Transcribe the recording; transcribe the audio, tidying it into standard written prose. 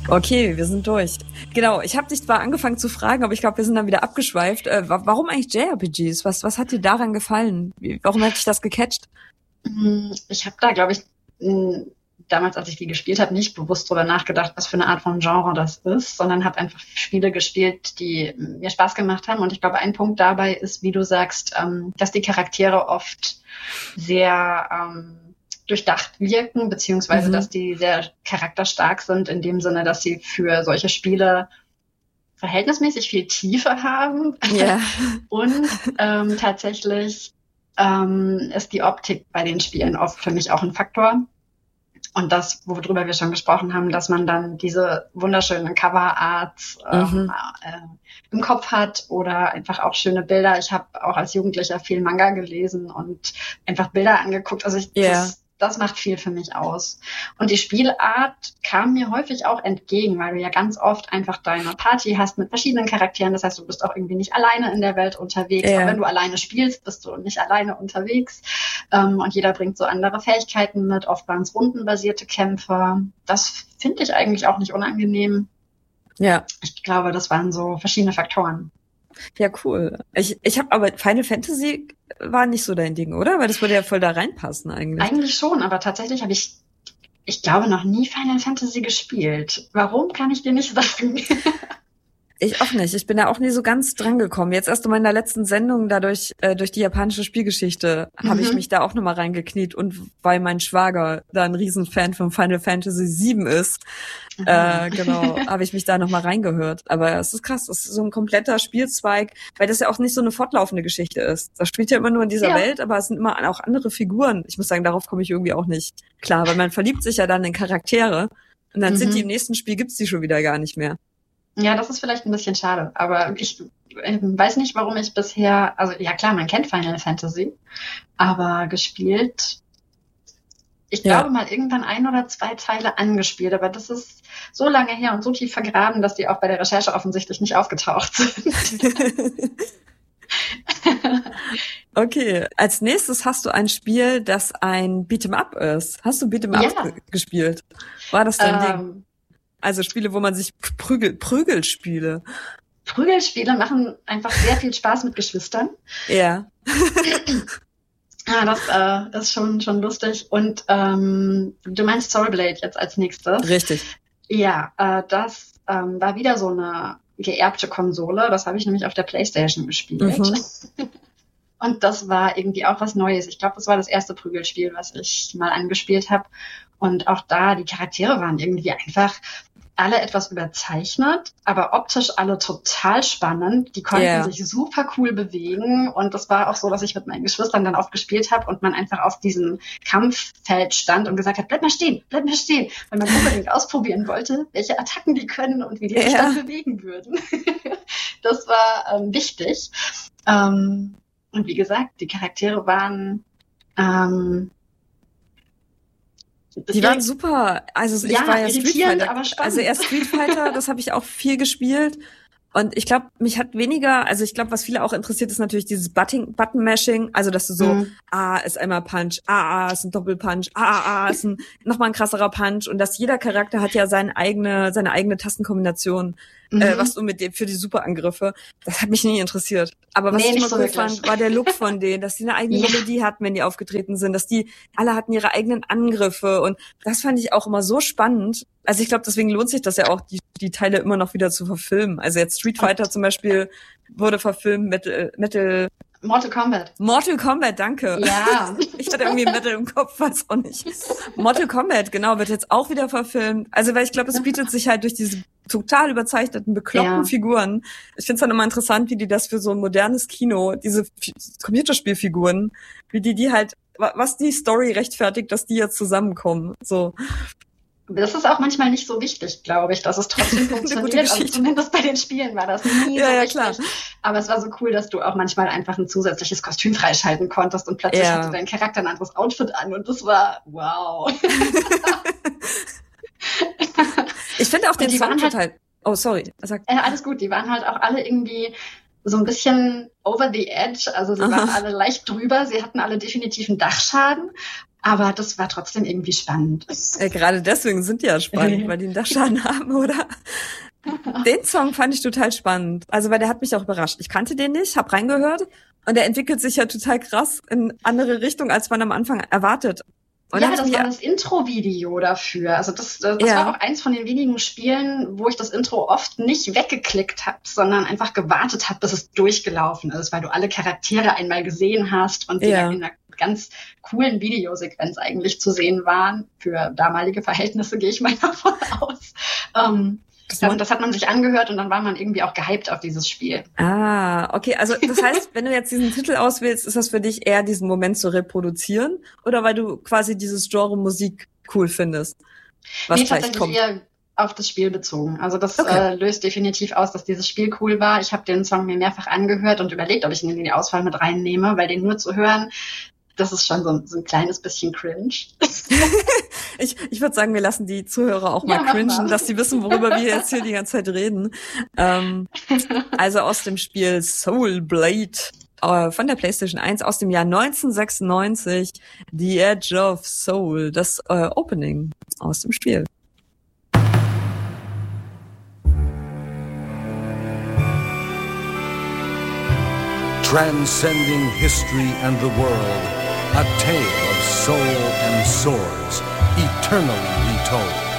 Okay, wir sind durch. Genau, ich habe dich zwar angefangen zu fragen, aber ich glaube, wir sind dann wieder abgeschweift. Warum eigentlich JRPGs? Was hat dir daran gefallen? Warum hat dich das gecatcht? Ich habe da, glaube ich, damals, als ich die gespielt habe, nicht bewusst drüber nachgedacht, was für eine Art von Genre das ist, sondern habe einfach Spiele gespielt, die mir Spaß gemacht haben. Und ich glaube, ein Punkt dabei ist, wie du sagst, dass die Charaktere oft sehr durchdacht wirken, beziehungsweise dass die sehr charakterstark sind, in dem Sinne, dass sie für solche Spiele verhältnismäßig viel Tiefe haben. Ja. Und tatsächlich ist die Optik bei den Spielen oft für mich auch ein Faktor. Und das, worüber wir schon gesprochen haben, dass man dann diese wunderschönen Cover-Arts im Kopf hat oder einfach auch schöne Bilder. Ich habe auch als Jugendlicher viel Manga gelesen und einfach Bilder angeguckt. Also das macht viel für mich aus. Und die Spielart kam mir häufig auch entgegen, weil du ja ganz oft einfach deine Party hast mit verschiedenen Charakteren. Das heißt, du bist auch irgendwie nicht alleine in der Welt unterwegs. Ja. Aber wenn du alleine spielst, bist du nicht alleine unterwegs. Und jeder bringt so andere Fähigkeiten mit. Oft waren es rundenbasierte Kämpfe. Das finde ich eigentlich auch nicht unangenehm. Ja. Ich glaube, das waren so verschiedene Faktoren. Ja, cool. Ich habe aber Final Fantasy war nicht so dein Ding, oder? Weil das würde ja voll da reinpassen eigentlich. Eigentlich schon, aber tatsächlich habe ich glaube, noch nie Final Fantasy gespielt. Warum, kann ich dir nicht sagen. Ich auch nicht. Ich bin da auch nie so ganz dran gekommen. Jetzt erst in meiner letzten Sendung, dadurch durch die japanische Spielgeschichte, habe ich mich da auch nochmal reingekniet. Und weil mein Schwager da ein Riesenfan von Final Fantasy 7 ist, genau, habe ich mich da nochmal reingehört. Aber es ist krass, das ist so ein kompletter Spielzweig, weil das ja auch nicht so eine fortlaufende Geschichte ist. Das spielt ja immer nur in dieser Welt, aber es sind immer auch andere Figuren. Ich muss sagen, darauf komme ich irgendwie auch nicht klar, weil man verliebt sich ja dann in Charaktere und dann sind die im nächsten Spiel, gibt's die schon wieder gar nicht mehr. Ja, das ist vielleicht ein bisschen schade, aber ich weiß nicht, warum ich bisher, also ja klar, man kennt Final Fantasy, aber gespielt, ich glaube mal irgendwann 1 oder 2 Teile angespielt, aber das ist so lange her und so tief vergraben, dass die auch bei der Recherche offensichtlich nicht aufgetaucht sind. Okay, als nächstes hast du ein Spiel, das ein Beat'em-up ist. Hast du Beat'em-up gespielt? War das dein Ding? Also Spiele, wo man sich Prügelspiele. Prügelspiele machen einfach sehr viel Spaß mit Geschwistern. Ja. Ja, das ist schon lustig. Und du meinst Soul Blade jetzt als nächstes. Richtig. Ja, das war wieder so eine geerbte Konsole. Das habe ich nämlich auf der PlayStation gespielt. Und das war irgendwie auch was Neues. Ich glaube, das war das erste Prügelspiel, was ich mal angespielt habe. Und auch da, die Charaktere waren irgendwie einfach alle etwas überzeichnet, aber optisch alle total spannend. Die konnten sich super cool bewegen. Und das war auch so, dass ich mit meinen Geschwistern dann oft gespielt habe und man einfach auf diesem Kampffeld stand und gesagt hat, bleib mal stehen. Weil man unbedingt ausprobieren wollte, welche Attacken die können und wie die sich dann bewegen würden. Das war wichtig. Und wie gesagt, die Charaktere waren die waren super. Also ich war ja Street Fighter. Aber spannend. Also erst Street Fighter, das habe ich auch viel gespielt. Und ich glaube, mich hat weniger, also ich glaube, was viele auch interessiert, ist natürlich dieses Button-Mashing, also dass du so, A ist einmal Punch, A ist ein Doppelpunch, A ist nochmal ein krasserer Punch und dass jeder Charakter hat ja seine eigene Tastenkombination, was du mit dem für die Superangriffe, das hat mich nie interessiert. Aber was ich immer cool fand, war der Look von denen, dass die eine eigene Melodie hatten, wenn die aufgetreten sind, dass die alle hatten ihre eigenen Angriffe und das fand ich auch immer so spannend. Also ich glaube, deswegen lohnt sich das ja auch, die Teile immer noch wieder zu verfilmen. Also jetzt Street Fighter zum Beispiel wurde verfilmt, Mortal Kombat. Mortal Kombat, danke. Ja. Ich hatte irgendwie Metal im Kopf, weiß auch nicht. Mortal Kombat, genau, wird jetzt auch wieder verfilmt. Also weil ich glaube, es bietet sich halt durch diese total überzeichneten, bekloppten Figuren. Ich finde es dann immer interessant, wie die das für so ein modernes Kino, diese Computerspielfiguren, wie die halt, was die Story rechtfertigt, dass die jetzt zusammenkommen. So. Das ist auch manchmal nicht so wichtig, glaube ich, dass es trotzdem funktioniert. Also zumindest bei den Spielen war das nie so wichtig. Klar. Aber es war so cool, dass du auch manchmal einfach ein zusätzliches Kostüm freischalten konntest und plötzlich hatte dein Charakter ein anderes Outfit an und das war wow. Ich finde auch den Song total... Oh, sorry. Alles gut, die waren halt auch alle irgendwie so ein bisschen over the edge. Also sie waren alle leicht drüber. Sie hatten alle definitiv einen Dachschaden. Aber das war trotzdem irgendwie spannend. Gerade deswegen sind die ja spannend, weil die einen Dachschaden haben, oder? Den Song fand ich total spannend. Also, weil der hat mich auch überrascht. Ich kannte den nicht, hab reingehört und der entwickelt sich ja total krass in andere Richtung, als man am Anfang erwartet. Und ja, das war das Intro-Video dafür. Also das war auch eins von den wenigen Spielen, wo ich das Intro oft nicht weggeklickt habe, sondern einfach gewartet habe, bis es durchgelaufen ist, weil du alle Charaktere einmal gesehen hast und die dann in einer ganz coolen Videosequenz eigentlich zu sehen waren. Für damalige Verhältnisse gehe ich mal davon aus. Das hat man sich angehört und dann war man irgendwie auch gehypt auf dieses Spiel. Ah, okay. Also das heißt, wenn du jetzt diesen Titel auswählst, ist das für dich eher diesen Moment zu reproduzieren oder weil du quasi dieses Genre Musik cool findest? Was tatsächlich kommt? Eher auf das Spiel bezogen. Also das löst definitiv aus, dass dieses Spiel cool war. Ich habe den Song mir mehrfach angehört und überlegt, ob ich ihn in die Auswahl mit reinnehme, weil den nur zu hören, das ist schon so ein kleines bisschen cringe. Ich würde sagen, wir lassen die Zuhörer auch mal cringen, dass sie wissen, worüber wir jetzt hier die ganze Zeit reden. Also aus dem Spiel Soul Blade von der PlayStation 1 aus dem Jahr 1996, The Edge of Soul, das Opening aus dem Spiel. Transcending history and the world, a tale of soul and swords, eternally retold.